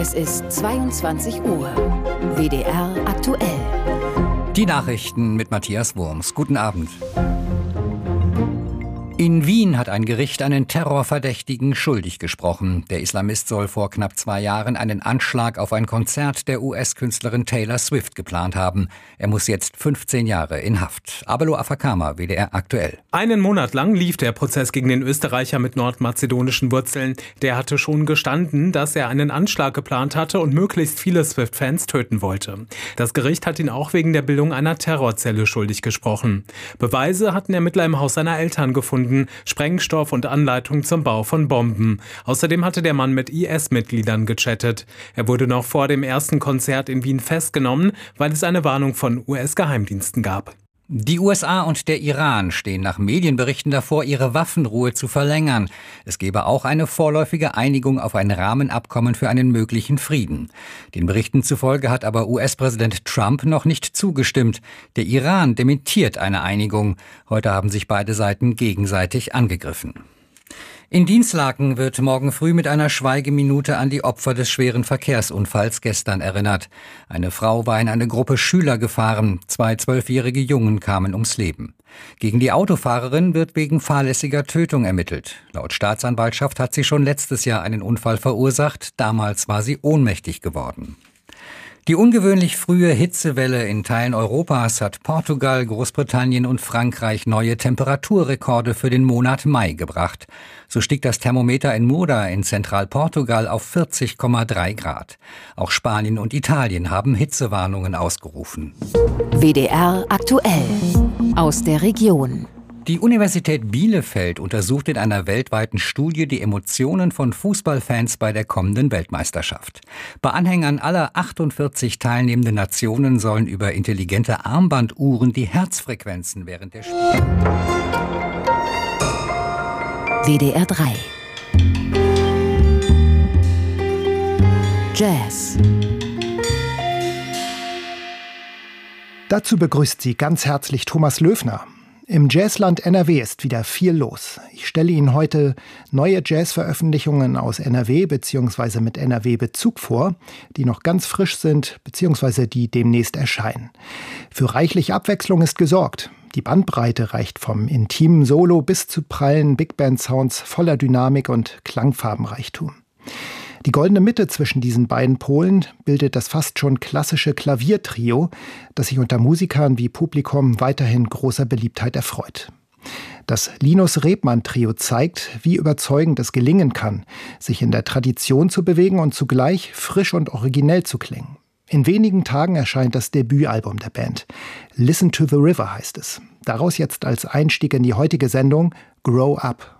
Es ist 22 Uhr. WDR aktuell. Die Nachrichten mit Matthias Wurms. Guten Abend. In Wien hat ein Gericht einen Terrorverdächtigen schuldig gesprochen. Der Islamist soll vor knapp 2 Jahren einen Anschlag auf ein Konzert der US-Künstlerin Taylor Swift geplant haben. Er muss jetzt 15 Jahre in Haft. Abelo Afakama, WDR aktuell. Einen Monat lang lief der Prozess gegen den Österreicher mit nordmazedonischen Wurzeln. Der hatte schon gestanden, dass er einen Anschlag geplant hatte und möglichst viele Swift-Fans töten wollte. Das Gericht hat ihn auch wegen der Bildung einer Terrorzelle schuldig gesprochen. Beweise hatten Ermittler im Haus seiner Eltern gefunden. Sprengstoff und Anleitung zum Bau von Bomben. Außerdem hatte der Mann mit IS-Mitgliedern gechattet. Er wurde noch vor dem ersten Konzert in Wien festgenommen, weil es eine Warnung von US-Geheimdiensten gab. Die USA und der Iran stehen nach Medienberichten davor, ihre Waffenruhe zu verlängern. Es gebe auch eine vorläufige Einigung auf ein Rahmenabkommen für einen möglichen Frieden. Den Berichten zufolge hat aber US-Präsident Trump noch nicht zugestimmt. Der Iran dementiert eine Einigung. Heute haben sich beide Seiten gegenseitig angegriffen. In Dinslaken wird morgen früh mit einer Schweigeminute an die Opfer des schweren Verkehrsunfalls gestern erinnert. Eine Frau war in eine Gruppe Schüler gefahren. 2 12-jährige Jungen kamen ums Leben. Gegen die Autofahrerin wird wegen fahrlässiger Tötung ermittelt. Laut Staatsanwaltschaft hat sie schon letztes Jahr einen Unfall verursacht. Damals war sie ohnmächtig geworden. Die ungewöhnlich frühe Hitzewelle in Teilen Europas hat Portugal, Großbritannien und Frankreich neue Temperaturrekorde für den Monat Mai gebracht. So stieg das Thermometer in Mura in Zentralportugal auf 40,3 Grad. Auch Spanien und Italien haben Hitzewarnungen ausgerufen. WDR aktuell. Aus der Region. Die Universität Bielefeld untersucht in einer weltweiten Studie die Emotionen von Fußballfans bei der kommenden Weltmeisterschaft. Bei Anhängern aller 48 teilnehmenden Nationen sollen über intelligente Armbanduhren die Herzfrequenzen während der Spiele. WDR 3. Jazz. Dazu begrüßt sie ganz herzlich Thomas Löfner. Im Jazzland NRW ist wieder viel los. Ich stelle Ihnen heute neue Jazzveröffentlichungen aus NRW bzw. mit NRW-Bezug vor, die noch ganz frisch sind bzw. die demnächst erscheinen. Für reichlich Abwechslung ist gesorgt. Die Bandbreite reicht vom intimen Solo bis zu prallen Big-Band-Sounds voller Dynamik und Klangfarbenreichtum. Die goldene Mitte zwischen diesen beiden Polen bildet das fast schon klassische Klaviertrio, das sich unter Musikern wie Publikum weiterhin großer Beliebtheit erfreut. Das Linus-Rebmann-Trio zeigt, wie überzeugend es gelingen kann, sich in der Tradition zu bewegen und zugleich frisch und originell zu klingen. In wenigen Tagen erscheint das Debütalbum der Band. Listen to the River heißt es. Daraus jetzt als Einstieg in die heutige Sendung Grow Up.